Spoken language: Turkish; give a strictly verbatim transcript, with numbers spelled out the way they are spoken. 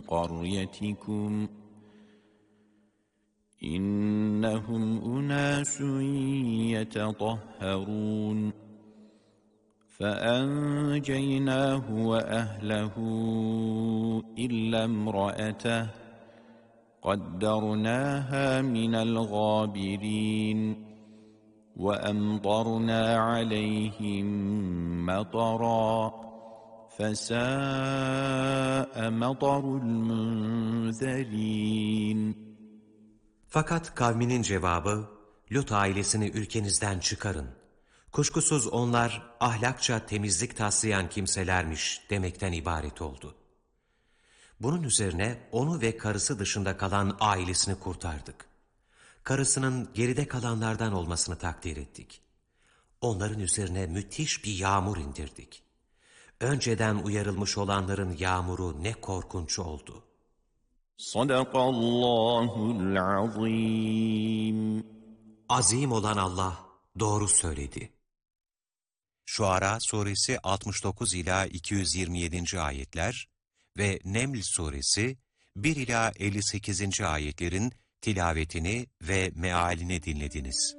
قريتكم إنهم أناس يتطهرون فأنجيناه وأهله إلا امرأته قدرناها من الغابرين وأمطرنا عليهم مطرا فساء مطر المنذرين. Fakat kavminin cevabı, Lut ailesini ülkenizden çıkarın. Kuşkusuz onlar ahlakça temizlik taslayan kimselermiş demekten ibaret oldu. Bunun üzerine onu ve karısı dışında kalan ailesini kurtardık. Karısının geride kalanlardan olmasını takdir ettik. Onların üzerine müthiş bir yağmur indirdik. Önceden uyarılmış olanların yağmuru ne korkunç oldu. Sadakallahul azim. Azim olan Allah doğru söyledi. Şuara suresi altmış dokuz ila iki yüz yirmi yedinci ayetler ve Neml suresi bir ila elli sekizinci ayetlerin tilavetini ve mealini dinlediniz.